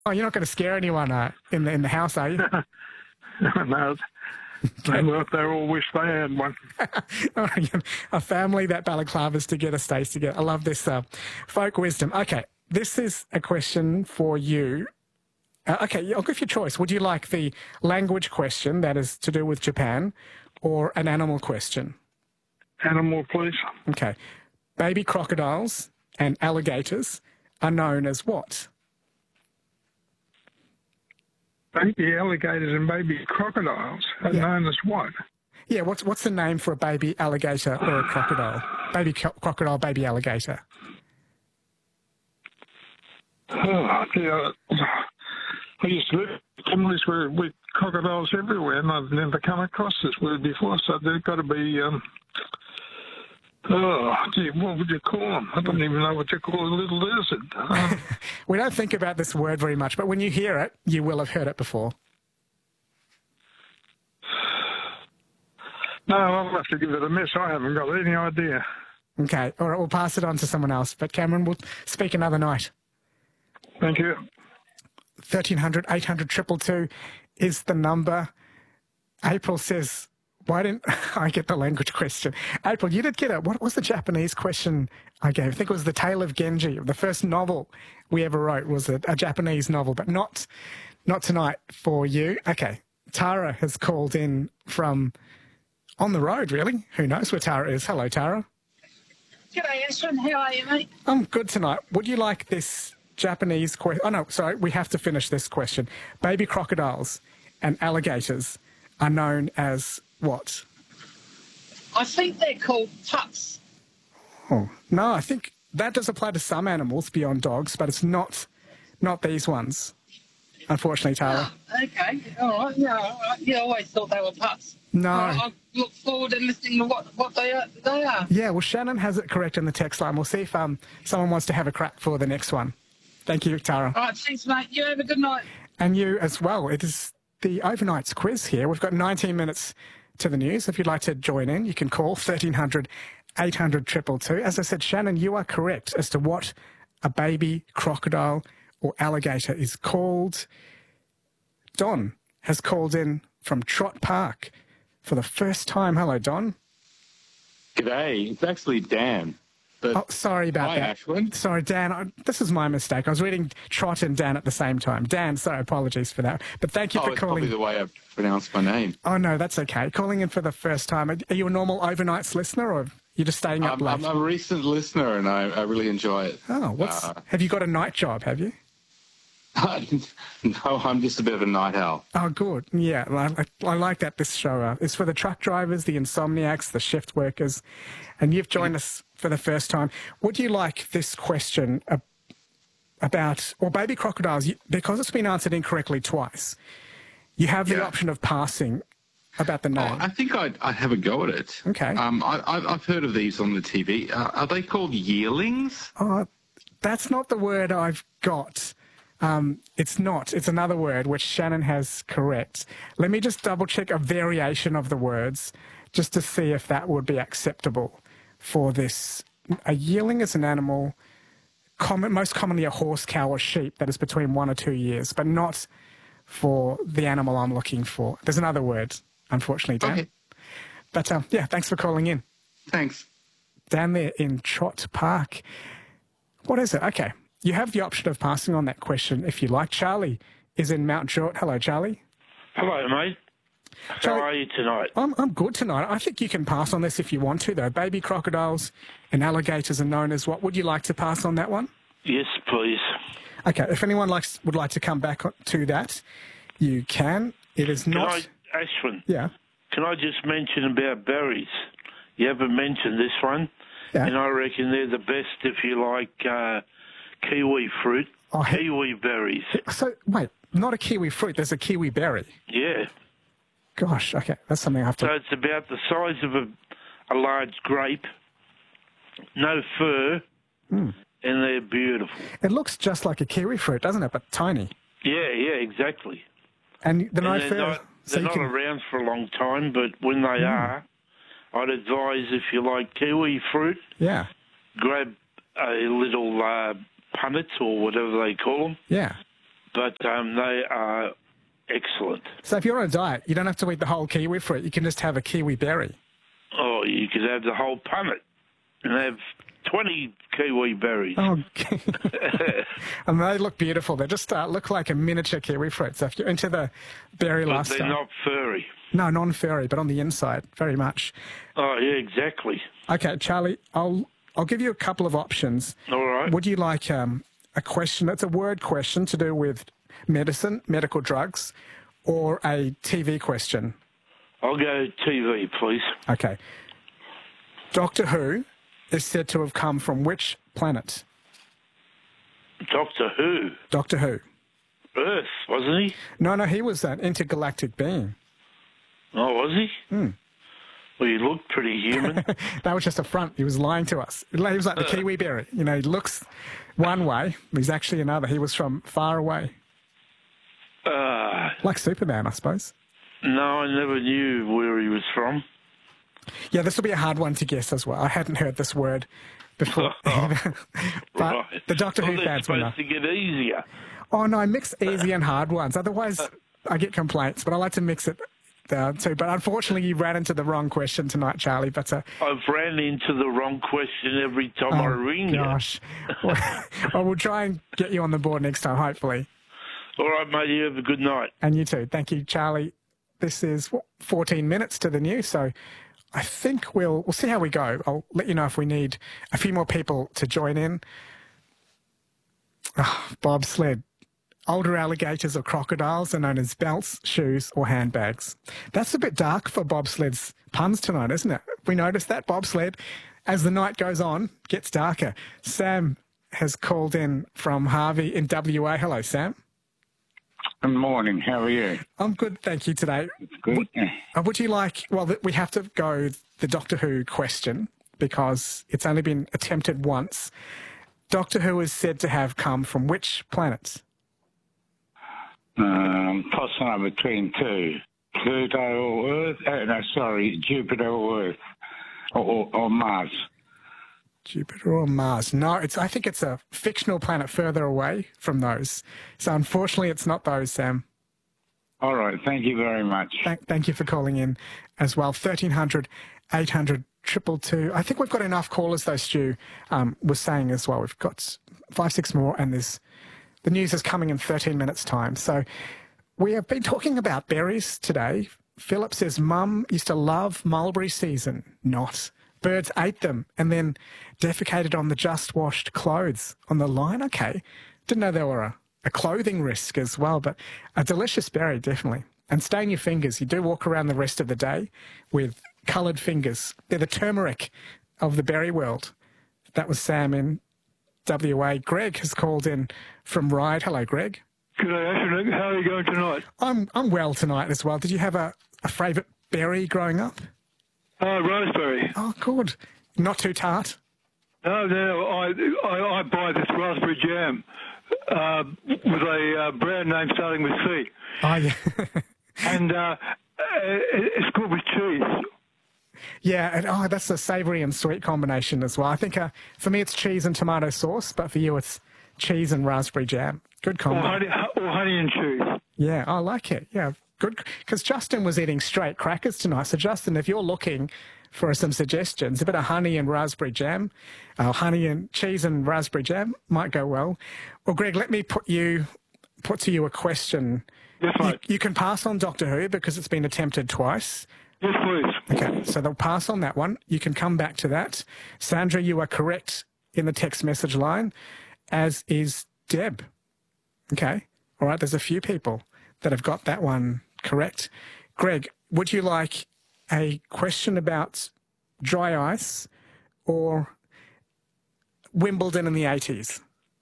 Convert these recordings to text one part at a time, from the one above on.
Oh, you're not going to scare anyone in the house, are you? No, they all wish they had one. A family that balaclavas together stays together. I love this folk wisdom. Okay, this is a question for you. Okay, I'll give you a choice. Would you like the language question that is to do with Japan or an animal question? Animal, please. Okay. Baby crocodiles and alligators are known as what? Baby alligators and baby crocodiles are known as what? Yeah, what's the name for a baby alligator or a crocodile? Baby crocodile, baby alligator. Oh, yeah. I used to live in families with crocodiles everywhere, and I've never come across this word before, so they've got to be... what would you call them? I don't even know what you call a little lizard. We don't think about this word very much, but when you hear it, you will have heard it before. No, I'll have to give it a miss. I haven't got any idea. Okay, all right, we'll pass it on to someone else. But Cameron, we'll speak another night. Thank you. 1300 800 222 is the number. April says... Why didn't I get the language question? April, you did get it. What was the Japanese question I gave? I think it was The Tale of Genji. The first novel we ever wrote was a Japanese novel, but not tonight for you. Okay, Tara has called in from on the road, really. Who knows where Tara is? Hello, Tara. G'day, Ashwin. How are you, mate? I'm good tonight. Would you like this Japanese question? Oh, no, sorry. We have to finish this question. Baby crocodiles and alligators are known as... what? I think they're called pups. Oh, no, I think that does apply to some animals beyond dogs, but it's not these ones, unfortunately, Tara. Oh, okay, all right. Yeah, I always thought they were pups. No. I look forward to listening to what they are. Yeah, well, Shannon has it correct in the text line. We'll see if someone wants to have a crack for the next one. Thank you, Tara. All right, thanks, mate. You have a good night. And you as well. It is the Overnights quiz here. We've got 19 minutes to the news. If you'd like to join in, you can call 1300 800 222. As I said, Shannon, you are correct as to what a baby crocodile or alligator is called. Don has called in from Trott Park for the first time. Hello, Don. G'day. It's actually Dan. But oh, sorry about that. Ashwin. Sorry, Dan. This is my mistake. I was reading Trot and Dan at the same time. Dan, sorry, apologies for that. But thank you for it's calling. Probably the way I pronounced my name. Oh, no, that's okay. Calling in for the first time. Are you a normal Overnights listener or you're just staying up late? I'm a recent listener and I really enjoy it. Oh, have you got a night job, have you? No, I'm just a bit of a night owl. Oh, good. Yeah, I like that this show is for the truck drivers, the insomniacs, the shift workers, and you've joined us for the first time. Would you like this question about baby crocodiles? Because it's been answered incorrectly twice, you have the option of passing about the name. I think I'd have a go at it. Okay. I've heard of these on the TV. Are they called yearlings? Oh, that's not the word I've got. It's not. It's another word which Shannon has correct. Let me just double check a variation of the words just to see if that would be acceptable for this. A yearling is an animal, most commonly a horse, cow or sheep that is between 1 or 2 years, but not for the animal I'm looking for. There's another word, unfortunately, Dan. Okay. But thanks for calling in. Thanks. Down there in Trott Park. What is it? Okay. You have the option of passing on that question if you like. Charlie is in Mount Druitt. Hello, Charlie. Hello, mate. Charlie, how are you tonight? I'm good tonight. I think you can pass on this if you want to, though. Baby crocodiles and alligators are known as what? Would you like to pass on that one? Yes, please. Okay. If anyone would like to come back to that, you can. It is not... Ashwin? Yeah. Can I just mention about berries? You haven't mentioned this one. Yeah. And I reckon they're the best if you like... kiwi fruit, kiwi berries. So, wait, not a kiwi fruit, there's a kiwi berry? Yeah. Gosh, okay, that's something I have to... So it's about the size of a large grape, no fur, and they're beautiful. It looks just like a kiwi fruit, doesn't it, but tiny? Yeah, exactly. And the no fur... They're not around for a long time, but when they are, I'd advise if you like kiwi fruit, grab a little... punnets or whatever they call them. Yeah. but they are excellent. So if you're on a diet, you don't have to eat the whole kiwi fruit. You can just have a kiwi berry. Oh, you could have the whole punnet and have 20 kiwi berries. Oh, and they look beautiful. They just look like a miniature kiwi fruit. So if you're into the berry But lifestyle, they're not furry. no, non-furry, but on the inside, very much. Oh, yeah, exactly. Okay, Charlie, I'll give you a couple of options. All right. Would you like a question? It's a word question to do with medicine, medical drugs, or a TV question? I'll go TV, please. Okay. Doctor Who is said to have come from which planet? Doctor Who? Doctor Who. Earth, wasn't he? No, he was an intergalactic being. Oh, was he? Well, he looked pretty human. That was just a front. He was lying to us. He was like the kiwi berry. You know, he looks one way, but he's actually another. He was from far away. Like Superman, I suppose. No, I never knew where he was from. Yeah, this will be a hard one to guess as well. I hadn't heard this word before. But Right. the Doctor Who Well, fans will know. supposed to get easier. Oh, no, I mix easy and hard ones. Otherwise, I get complaints, but I like to mix it down too. But unfortunately, you ran into the wrong question tonight, Charlie. But I've ran into the wrong question every time I ring gosh. Well, we'll try and get you on the board next time, hopefully. you. All right, mate, you have a good night. And you too. Thank you, Charlie. This is 14 minutes to the news, so I think we'll see how we go. I'll let you know if we need a few more people to join in. Bobsled. Older alligators or crocodiles are known as belts, shoes, or handbags. That's a bit dark for bobsled's puns tonight, isn't it? We noticed that bobsled, as the night goes on, gets darker. Sam has called in from Harvey in WA. Hello, Sam. Good morning. How are you? I'm good, thank you, today. Good. Would you like, well, we have to go the Doctor Who question because it's only been attempted once. Doctor Who is said to have come from which planet? Tossing up between two. Pluto or Earth? Jupiter or Earth. Or Mars. Jupiter or Mars? No, I think it's a fictional planet further away from those. So unfortunately, it's not those, Sam. All right. Thank you very much. Thank you for calling in as well. 1300 800 222. I think we've got enough callers, though, Stu was saying as well. We've got 5, 6 more, and the news is coming in 13 minutes' time. So we have been talking about berries today. Philip says, Mum used to love mulberry season. Not. Birds ate them and then defecated on the just washed clothes on the line. Okay. Didn't know there were a clothing risk as well, but a delicious berry, definitely. And stain your fingers. You do walk around the rest of the day with coloured fingers. They're the turmeric of the berry world. That was Sam in WA. Greg has called in from Ryde. Hello, Greg. Good afternoon. How are you going tonight? I'm well tonight as well. Did you have a favourite berry growing up? Raspberry. Oh, good. Not too tart? No, I buy this raspberry jam with a brand name starting with C. Oh, yeah. And it's good with cheese. Yeah, and that's a savoury and sweet combination as well. I think for me it's cheese and tomato sauce, but for you it's cheese and raspberry jam. Good combo. Or honey and cheese. Yeah, I like it. Yeah, good. Because Justin was eating straight crackers tonight. So, Justin, if you're looking for some suggestions, a bit of honey and raspberry jam, honey and cheese and raspberry jam might go well. Well, Greg, let me put to you a question. Yes, mate. You can pass on Doctor Who because it's been attempted twice. Yes, please. Okay, so they'll pass on that one. You can come back to that. Sandra, you are correct in the text message line, as is Deb. Okay, all right, there's a few people that have got that one correct. Greg, would you like a question about dry ice or Wimbledon in the 80s?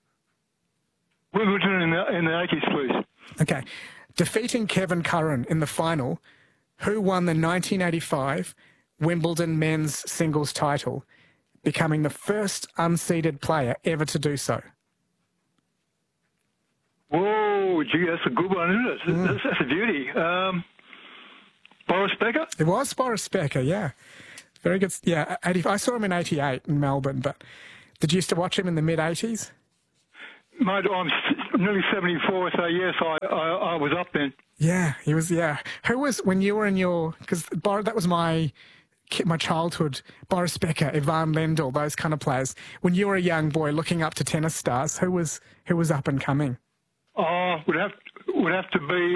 Wimbledon in the 80s, please. Okay, defeating Kevin Curran in the final, who won the 1985 Wimbledon men's singles title, becoming the first unseeded player ever to do so? Whoa, gee, that's a good one, isn't it? That's a beauty. Boris Becker? It was Boris Becker, yeah. Very good. Yeah, I saw him in 88 in Melbourne, but did you used to watch him in the mid-80s? mate, I'm nearly 74, so yes, I was up then. Yeah, he was. Yeah, who was when you were in your? Because that was my childhood. Boris Becker, Ivan Lendl, those kind of players. When you were a young boy looking up to tennis stars, who was up and coming? Oh, would have to be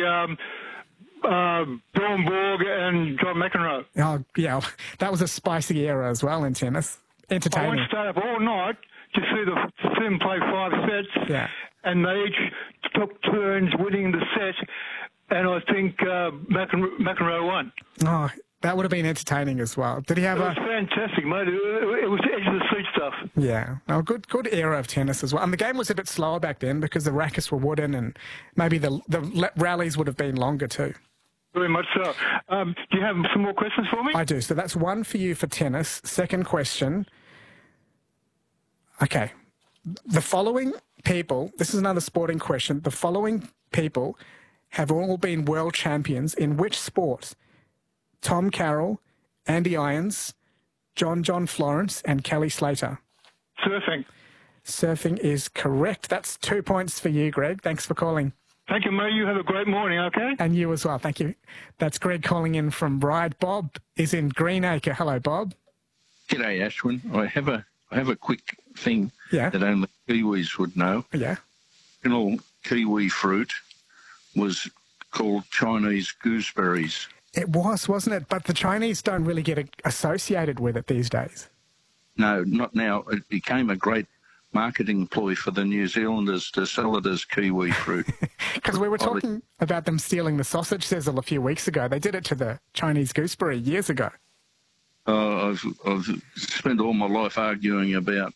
Bjorn Borg and John McEnroe. Oh, yeah, that was a spicy era as well in tennis. I Entertaining. went to stay up all night to see them play 5 sets. Yeah. And they each took turns winning the set, and I think McEnroe won. Oh, that would have been entertaining as well. Did he have It was fantastic, mate. It was edge of the seat stuff. Yeah, oh, good era of tennis as well. And the game was a bit slower back then because the rackets were wooden, and maybe the rallies would have been longer too. Very much so. Do you have some more questions for me? I do. So that's one for you for tennis. Second question. Okay. The following people, this is another sporting question. The following people have all been world champions in which sport? Tom Carroll, Andy Irons, John Florence, and Kelly Slater. Surfing. Surfing is correct. That's 2 points for you, Greg. Thanks for calling. Thank you, mate. You have a great morning, okay? And you as well. Thank you. That's Greg calling in from Ryde. Bob is in Greenacre. Hello, Bob. G'day, Ashwin. I have a quick thing that only Kiwis would know. Yeah. Original kiwi fruit was called Chinese gooseberries. It was, wasn't it? But the Chinese don't really get associated with it these days. No, not now. It became a great marketing ploy for the New Zealanders to sell it as kiwi fruit. Because we were talking about them stealing the sausage sizzle a few weeks ago. They did it to the Chinese gooseberry years ago. I've spent all my life arguing about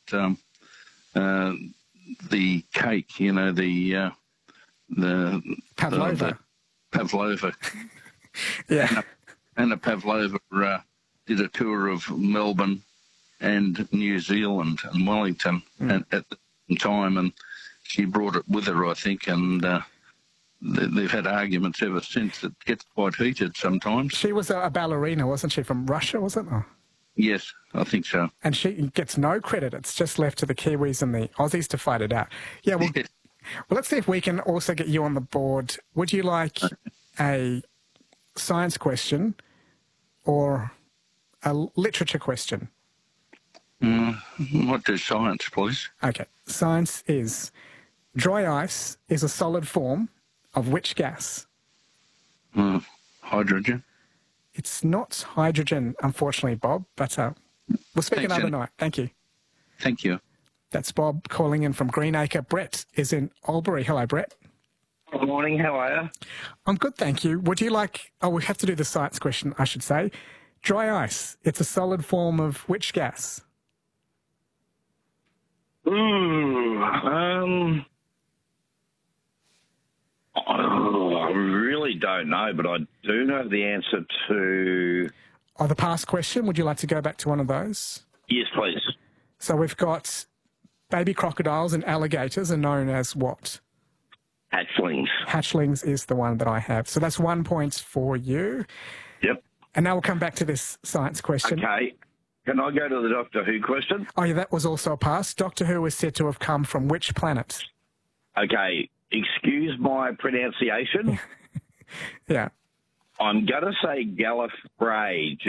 the cake, you know, the Pavlova. Pavlova. Yeah. Anna Pavlova did a tour of Melbourne and New Zealand and Wellington at the time, and she brought it with her, I think, and they've had arguments ever since. It gets quite heated sometimes. She was a ballerina, wasn't she, from Russia, was it? Oh. Yes, I think so. And she gets no credit. It's just left to the Kiwis and the Aussies to fight it out. Yeah, well, well, let's see if we can also get you on the board. Would you like a science question or a literature question? Might do science, please. Okay. Science is dry ice is a solid form of which gas? Hydrogen. It's not hydrogen, unfortunately, Bob, but we'll speak another night. Thank you. Thank you. That's Bob calling in from Greenacre. Brett is in Albury. Hello, Brett. Good morning. How are you? I'm good, thank you. Would you like... Oh, we have to do the science question, I should say. Dry ice, it's a solid form of which gas? I really don't know, but I do know the answer to... Oh, the past question. Would you like to go back to one of those? Yes, please. So we've got baby crocodiles and alligators are known as what? Hatchlings. Hatchlings is the one that I have. So that's 1 point for you. Yep. And now we'll come back to this science question. Okay. Can I go to the Doctor Who question? Oh, yeah, that was also a pass. Doctor Who is said to have come from which planet? Okay. Excuse my pronunciation. Yeah. I'm going to say Gallifrey.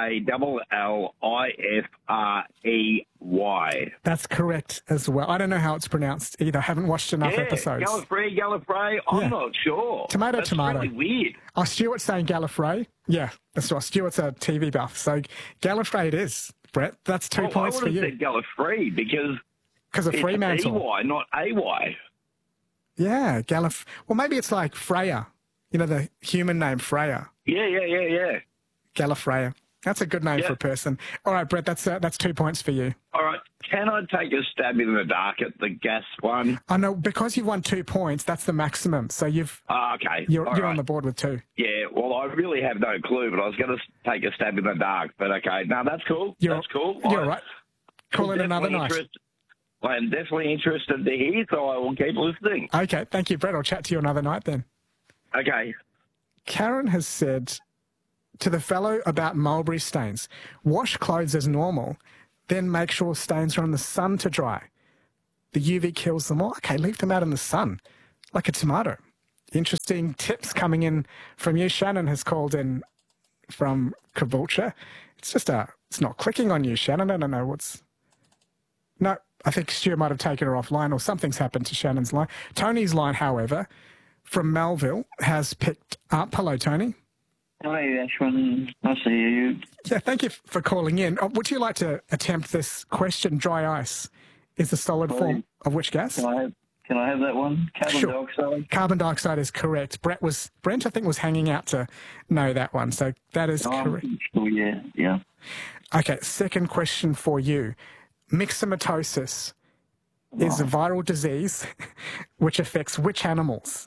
Gallifrey. That's correct as well. I don't know how it's pronounced either. I haven't watched enough episodes. Gallifrey. I'm not sure. Tomato. That's really weird. Oh, Stuart's saying Gallifrey. Yeah, that's right. Stuart's a TV buff. So Gallifrey it is, Brett. That's 2 points for you. I would have said Gallifrey because of Fremantle. It's EY, not AY. Yeah, Well, maybe it's like Freya. You know, the human name Freya. Yeah. Gallifreya. That's a good name for a person. All right, Brett, that's 2 points for you. All right. Can I take a stab in the dark at the gas one? I know, because you've won 2 points, that's the maximum. So okay. You're on the board with 2. Yeah, well, I really have no clue, but I was going to take a stab in the dark. But okay, no, that's cool. That's cool. You're right. Call it another night. I am definitely interested to hear, so I will keep listening. Okay, thank you, Brett. I'll chat to you another night then. Okay. Karen has said to the fellow about mulberry stains, wash clothes as normal, then make sure stains are on the sun to dry. The UV kills them all. Okay, leave them out in the sun, like a tomato. Interesting tips coming in from you. Shannon has called in from Caboolture. It's not clicking on you, Shannon. I don't know what's... No, I think Stu might have taken her offline or something's happened to Shannon's line. Tony's line, however, from Melville has picked up. Hello, Tony. Hi, Ashwin. Nice to hear you. Yeah, thank you for calling in. Would you like to attempt this question? Dry ice is the solid form of which gas? Can I have that one? Carbon dioxide? Carbon dioxide is correct. Brent, I think, was hanging out to know that one, so that is correct. Oh, yeah. Okay, second question for you. Myxomatosis is a viral disease which affects which animals?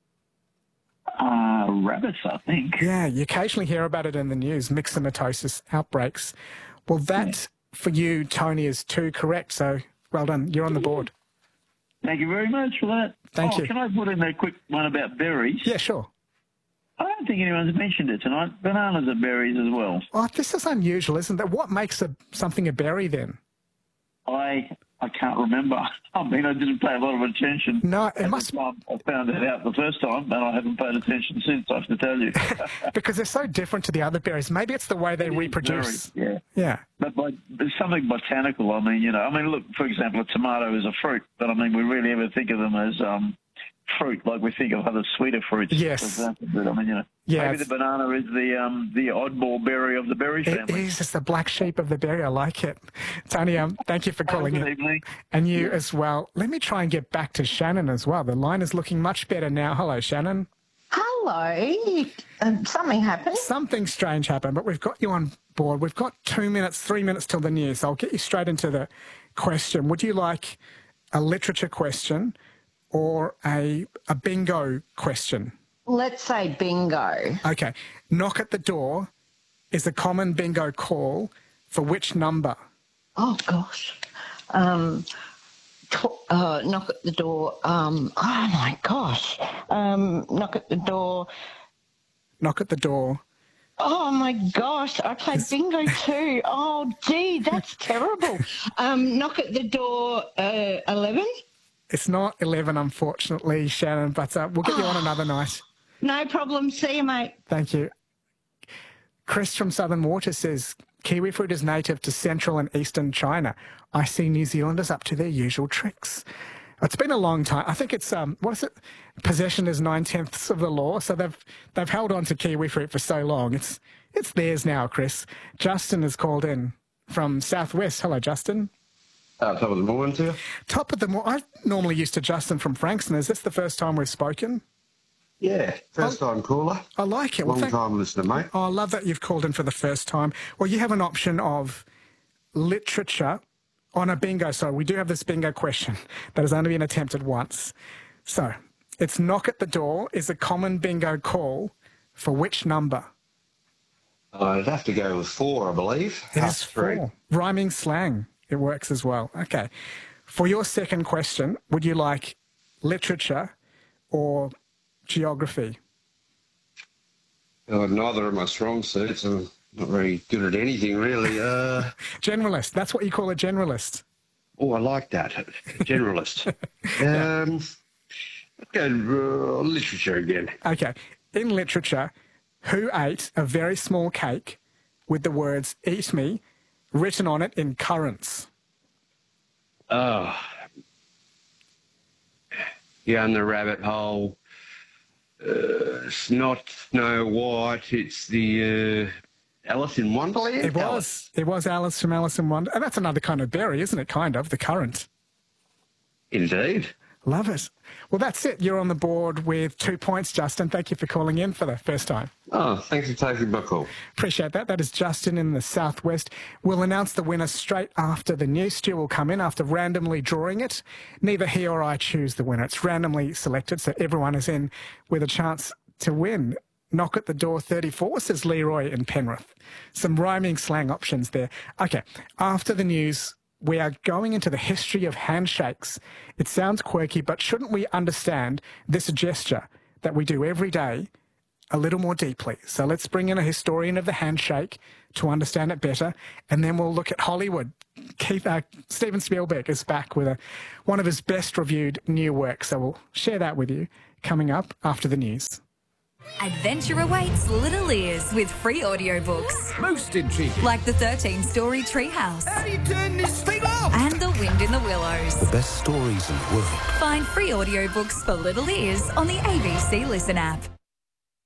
Rabbits, I think. Yeah, you occasionally hear about it in the news, myxomatosis outbreaks. Well, that for you, Tony, is 2 correct, so well done. You're on the board. Thank you very much for that. Thank you. Can I put in a quick one about berries? Yeah, sure. I don't think anyone's mentioned it tonight. Bananas are berries as well. Oh, this is unusual, isn't it? What makes something a berry then? I can't remember. I mean, I didn't pay a lot of attention. No, it must... I found it out the first time, and I haven't paid attention since, I have to tell you. Because they're so different to the other berries. Maybe it's the way they reproduce. Yeah. But there's something botanical. I mean, look, for example, a tomato is a fruit, but I mean, we really ever think of them as fruit, like we think of other sweeter fruits. Yes. But I mean, maybe the banana is the oddball berry of the berry family. It is. It's the black sheep of the berry. I like it. Tony, thank you for calling in. Evening. And you as well. Let me try and get back to Shannon as well. The line is looking much better now. Hello, Shannon. Hello. Something happened. Something strange happened, but we've got you on board. We've got 2 minutes, 3 minutes till the news. So I'll get you straight into the question. Would you like a literature question or a bingo question? Let's say bingo. Okay. Knock at the door is a common bingo call for which number? Oh, gosh. Knock at the door. Oh, my gosh. Knock at the door. Knock at the door. Oh, my gosh. I played bingo too. Oh, gee, that's terrible. Knock at the door, 11? It's not 11, unfortunately, Shannon, but we'll get you on another night. No problem. See you, mate. Thank you. Chris from Southern Water says, kiwi fruit is native to central and eastern China. I see New Zealanders up to their usual tricks. It's been a long time. I think it's, what is it? Possession is 9/10 of the law. So they've held on to kiwi fruit for so long. It's theirs now, Chris. Justin has called in from Southwest. Hello, Justin. Top of the morning to you. Top of the morning. I'm normally used to Justin from Frankston. Is this the first time we've spoken? Yeah, first time caller. I like it. Long time listener, mate. Oh, I love that you've called in for the first time. Well, you have an option of literature on a bingo. So we do have this bingo question that has only been attempted once. So it's knock at the door is a common bingo call for which number? I'd have to go with 4, I believe. It is 4. Rhyming slang. It works as well. Okay. For your second question, would you like literature or geography? Neither of my strong suits. I'm not very good at anything, really. Generalist. That's what you call a generalist. Oh, I like that. Generalist. Go literature again. Okay. In literature, who ate a very small cake with the words "Eat me" written on it in currants? Oh. You're on the rabbit hole. It's not Snow White. It's the Alice in Wonderland. It was Alice from Alice in Wonderland. And that's another kind of berry, isn't it? Kind of, the currant. Indeed. Love it. Well, that's it. You're on the board with 2 points, Justin. Thank you for calling in for the first time. Oh, thanks for taking my call. Appreciate that. That is Justin in the Southwest. We'll announce the winner straight after the news. Stu will come in after randomly drawing it. Neither he or I choose the winner. It's randomly selected, so everyone is in with a chance to win. Knock at the door 34, says Leroy in Penrith. Some rhyming slang options there. Okay, after the news, we are going into the history of handshakes. It sounds quirky, but shouldn't we understand this gesture that we do every day a little more deeply. So let's bring in a historian of the handshake to understand it better, and then we'll look at Hollywood. Steven Spielberg is back with one of his best reviewed new works, so we'll share that with you coming up after the news. Adventure awaits Little Ears with free audiobooks. Most intriguing. Like the 13-story Treehouse. How do you turn this thing off? And The Wind in the Willows. The best stories in the world. Find free audiobooks for Little Ears on the ABC Listen app.